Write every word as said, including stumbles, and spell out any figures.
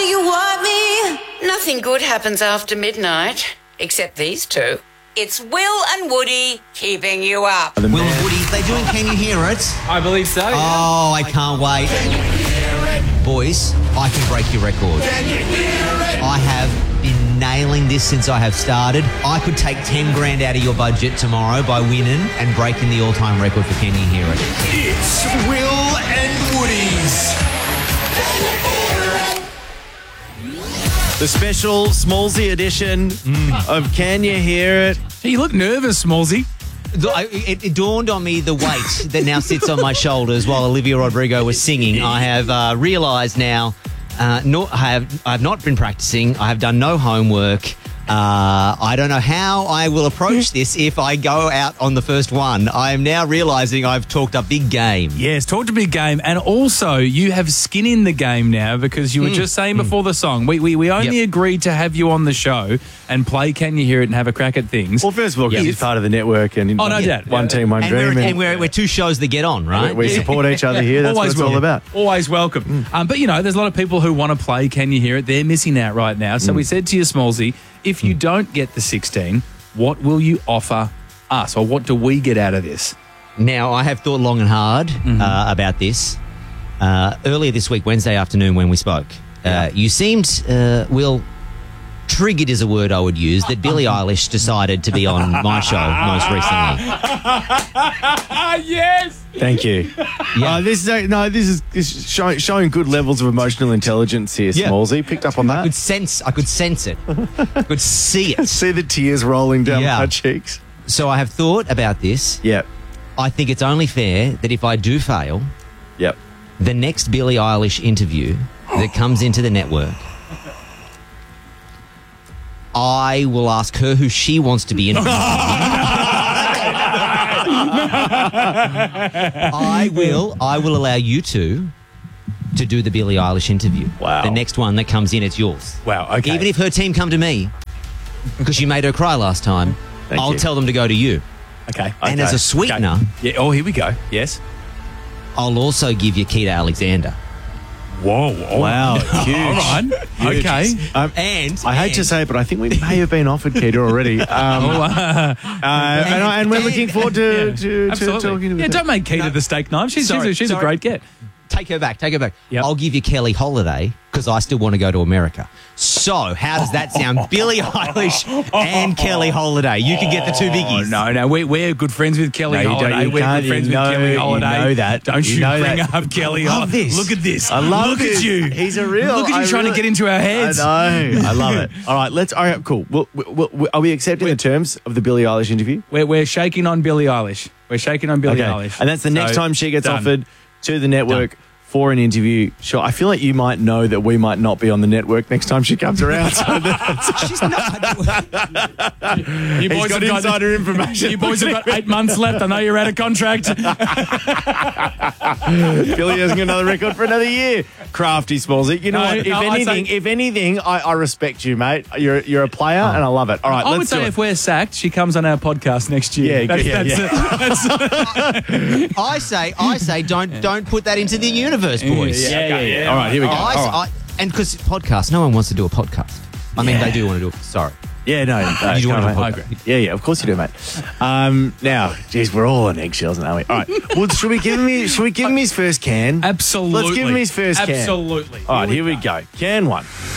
you want me? Nothing good happens after midnight, except these two. It's Will and Woody keeping you up. Will and Woody, they doing Can You Hear It? I believe so. Yeah. Oh, I can't wait. Boys, I can break your record. I have been nailing this since I have started. I could take ten grand out of your budget tomorrow by winning and breaking the all-time record for Can You Hear It. It's Will and Woody's. The special Smallsy edition mm. of Can You Hear It? You look nervous, Smallsy. It, it dawned on me the weight that now sits on my shoulders while Olivia Rodrigo was singing. I have uh, realised now, uh, not, I, have, I have not been practising. I have done no homework. Uh, I don't know how I will approach this if I go out on the first one. I am now realising I've talked a big game. Yes, talked a big game. And also, you have skin in the game now because you were mm. just saying before the song, we we, we only yep. agreed to have you on the show and play Can You Hear It and have a crack at things. Well, first of all, because yep. he's part of the network and oh, no doubt. one yeah. team, one and dream. We're, and, and we're, we're two shows that get on, right? We, we support each other here. That's Always what it's all about. Always welcome. Mm. Um, but, you know, there's a lot of people who want to play Can You Hear It. They're missing out right now. So mm. we said to you, Smallsy, if you don't get the sixteen, what will you offer us, or what do we get out of this? Now, I have thought long and hard mm-hmm. uh, about this. Uh, earlier this week, Wednesday afternoon, when we spoke, uh, you seemed, uh, Will, triggered is a word I would use, that Billie Eilish decided to be on my show most recently. Yes! Thank you. Yeah, uh, this is a, no. This is, this is show, showing good levels of emotional intelligence here, yeah. Smallsy. Picked up on that. I could sense. I could sense it. I could see it. See the tears rolling down yeah. my cheeks. So I have thought about this. Yep. I think it's only fair that if I do fail, yep, the next Billie Eilish interview that comes into the network, I will ask her who she wants to be interviewed. I will. I will allow you two to do the Billie Eilish interview. Wow. The next one that comes in, it's yours. Wow. Okay. Even if her team come to me because you made her cry last time, Thank I'll you. tell them to go to you. Okay. And okay. as a sweetener, okay. yeah. Oh, here we go. Yes. I'll also give you Keita Alexander. Whoa! Oh, wow! No. Huge. All right. Huge. Okay. Um, and I hate and, to say it, but I think we may have been offered Keita already. Um, oh, uh, uh, and, and we're and, looking forward to, yeah, to, to talking to Yeah, her. don't make Keita no. the steak knife. She's Sorry, she's, she's sorry. a great get. Take her back. Take her back. Yep. I'll give you Kelly Holiday because I still want to go to America. So how does that sound? Billie Eilish and Kelly Holiday. You can get the two biggies. Oh, no, no, we, we're good friends with Kelly no, you Holiday. Don't, you we're can't, good friends you know, with Kelly Holiday. You know that. Don't you, you know bring that. up Kelly I love Holiday. this. Look at this. I love Look this. at you. He's a real. Look at you I trying really, to get into our heads. I know. I love it. All right, let's. All right, cool. We'll, we'll, we'll, are we accepting we're, the terms of the Billie Eilish interview? We're, we're shaking on Billie Eilish. We're shaking on Billie okay. Eilish. And that's the next so, time she gets done. offered to the network. Done. For an interview, sure. I feel like you might know that we might not be on the network next time she comes around. So she's not. You boys got have insider got, information. You boys have got eight months left. I know you're out of contract. Billy hasn't got another record for another year. Crafty Smallsy. You know no, what? If no, anything, say, if anything, I, I respect you, mate. You're you're a player, oh. and I love it. All right, I let's would say do if it. we're sacked, she comes on our podcast next year. Yeah, that's, yeah, that's, yeah. That's, I say, I say, don't yeah. don't put that into the universe, boys. Yeah, yeah, yeah. yeah. All right, here we go. I, All right. I, and because podcast, no one wants to do a podcast. I mean, yeah. they do want to do it. Sorry. Yeah, no. no you want to do a podcast. Yeah, yeah, of course you do, mate. Um, now, geez, we're all on eggshells, aren't we? All right. Well, should we give him? Should we give him his first can? Absolutely. Let's give him his first can. Absolutely. All right, here we go. Can one.